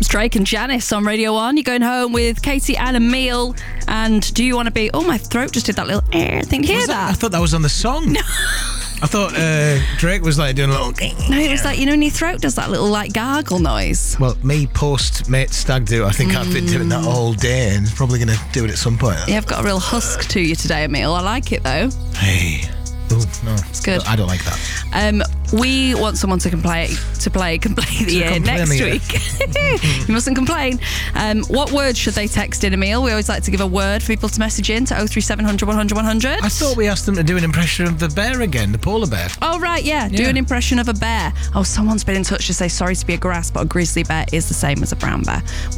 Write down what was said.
Drake and Janice on Radio 1. You're going home with Katie and Emil. And do you want to be... Oh, my throat just did that little thing. Hear that? I thought that was on the song. No. I thought Drake was like doing a little... No, it was like, you know, when your throat does that little like gargle noise. Well, me post-mate stag do, I think I've been doing that all day and probably going to do it at some point. Yeah, I've got a real husk to you today, Emil. I like it, though. Hey. Ooh, no. It's good. I don't like that. We want someone to play the year next week. You mustn't complain. What word should they text in, Emil? We always like to give a word for people to message in to 03700 100 100. I thought we asked them to do an impression of the bear again, the polar bear. Oh, right, yeah. Do an impression of a bear. Oh, someone's been in touch to say sorry to be a grass, but a grizzly bear is the same as a brown bear.